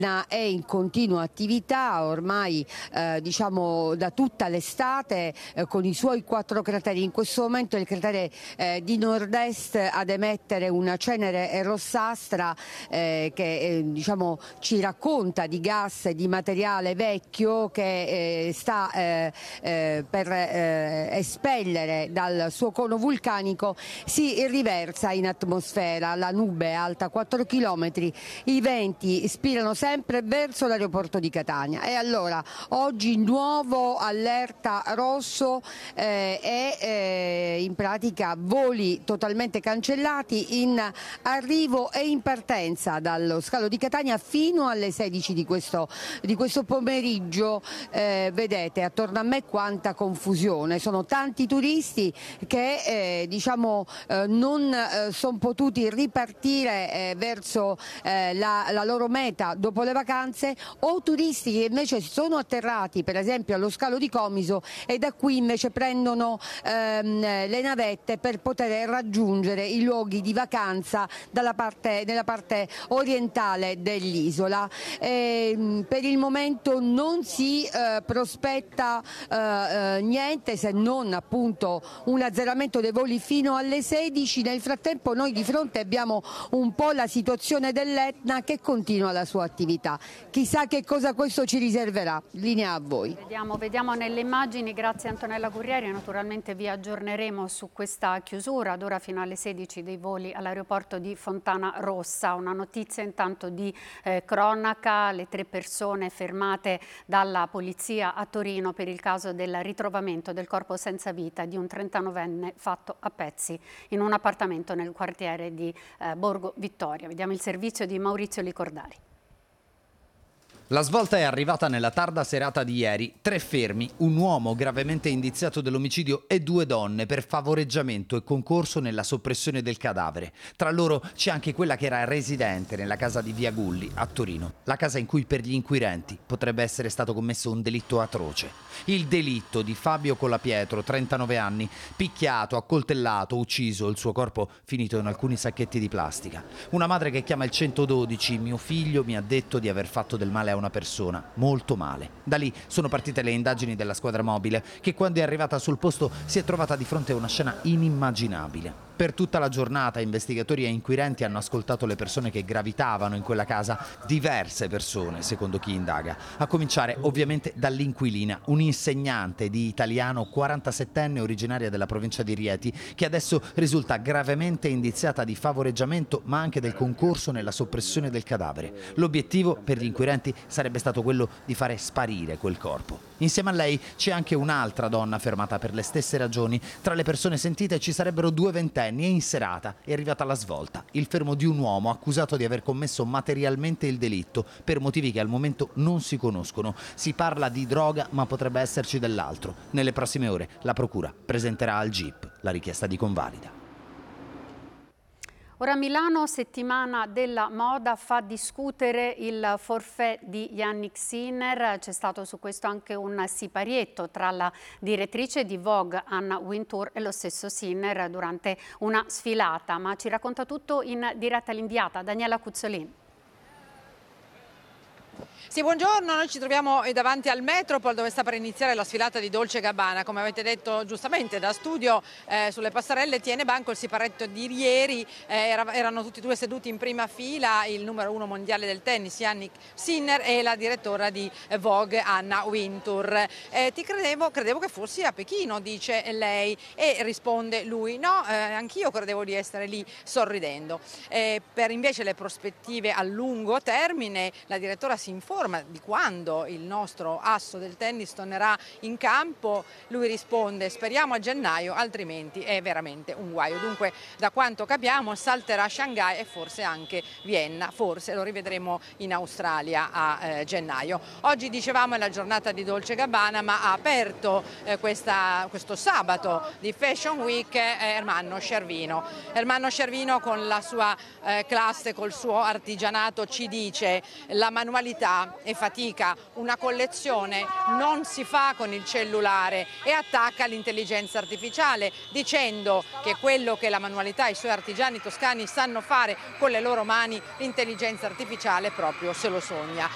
È in continua attività ormai diciamo da tutta l'estate con i suoi 4 crateri. In questo momento il cratere di nord-est ad emettere una cenere rossastra che diciamo ci racconta di gas e di materiale vecchio che sta per espellere dal suo cono vulcanico. Si riversa in atmosfera, la nube è alta 4 km, i venti spirano sempre verso l'aeroporto di Catania e allora oggi nuovo allerta rosso e in pratica voli totalmente cancellati in arrivo e in partenza dallo scalo di Catania fino alle 16 di questo pomeriggio. Vedete attorno a me quanta confusione, sono tanti turisti che diciamo non sono potuti ripartire verso la loro meta dopo le vacanze, o turisti che invece sono atterrati per esempio allo scalo di Comiso e da qui invece prendono le navette per poter raggiungere i luoghi di vacanza nella parte orientale dell'isola. Per il momento non si prospetta niente se non appunto un azzeramento dei voli fino alle 16. Nel frattempo noi di fronte abbiamo un po' la situazione dell'Etna che continua la sua attività. Chissà che cosa questo ci riserverà. Linea a voi. Vediamo nelle immagini, grazie Antonella Gurrieri, naturalmente vi aggiorneremo su questa chiusura ad ora fino alle 16 dei voli all'aeroporto di Fontana Rossa. Una notizia intanto di cronaca, le 3 persone fermate dalla polizia a Torino per il caso del ritrovamento del corpo senza vita di un 39enne fatto a pezzi in un appartamento nel quartiere di Borgo Vittoria. Vediamo il servizio di Maurizio Licordari. La svolta è arrivata nella tarda serata di ieri. 3 fermi, un uomo gravemente indiziato dell'omicidio e 2 donne per favoreggiamento e concorso nella soppressione del cadavere. Tra loro c'è anche quella che era residente nella casa di Via Gulli a Torino, la casa in cui per gli inquirenti potrebbe essere stato commesso un delitto atroce. Il delitto di Fabio Colapietro, 39 anni, picchiato, accoltellato, ucciso, il suo corpo finito in alcuni sacchetti di plastica. Una madre che chiama il 112, mio figlio mi ha detto di aver fatto del male a una persona, molto male. Da lì sono partite le indagini della squadra mobile che quando è arrivata sul posto si è trovata di fronte a una scena inimmaginabile. Per tutta la giornata investigatori e inquirenti hanno ascoltato le persone che gravitavano in quella casa, diverse persone secondo chi indaga, a cominciare ovviamente dall'inquilina, un'insegnante di italiano 47enne originaria della provincia di Rieti che adesso risulta gravemente indiziata di favoreggiamento ma anche del concorso nella soppressione del cadavere. L'obiettivo per gli inquirenti sarebbe stato quello di fare sparire quel corpo. Insieme a lei c'è anche un'altra donna fermata per le stesse ragioni. Tra le persone sentite ci sarebbero 2 ventenni e in serata è arrivata la svolta, il fermo di un uomo accusato di aver commesso materialmente il delitto per motivi che al momento non si conoscono. Si parla di droga ma potrebbe esserci dell'altro. Nelle prossime ore la procura presenterà al GIP la richiesta di convalida. Ora Milano, settimana della moda, fa discutere il forfait di Jannik Sinner. C'è stato su questo anche un siparietto tra la direttrice di Vogue Anna Wintour e lo stesso Sinner durante una sfilata. Ma ci racconta tutto in diretta l'inviata Daniela Cuzzolin. Sì, buongiorno, noi ci troviamo davanti al Metropol dove sta per iniziare la sfilata di Dolce & Gabbana. Come avete detto giustamente da studio sulle passerelle tiene banco il siparetto di ieri, erano tutti e 2 seduti in prima fila il numero 1 mondiale del tennis Jannik Sinner e la direttora di Vogue Anna Wintour. Credevo che fossi a Pechino, dice lei, e risponde lui, no, anch'io credevo di essere lì sorridendo. Per invece le prospettive a lungo termine la direttora si informa di quando il nostro asso del tennis tornerà in campo. Lui risponde speriamo a gennaio, altrimenti è veramente un guaio. Dunque da quanto capiamo salterà Shanghai e forse anche Vienna, forse lo rivedremo in Australia a gennaio. Oggi dicevamo è la giornata di Dolce & Gabbana, ma ha aperto questo sabato di Fashion Week Ermanno Scervino. Ermanno Scervino con la sua classe, col suo artigianato ci dice la manualità e fatica, una collezione non si fa con il cellulare e attacca l'intelligenza artificiale dicendo che quello che la manualità e i suoi artigiani toscani sanno fare con le loro mani l'intelligenza artificiale proprio se lo sogna.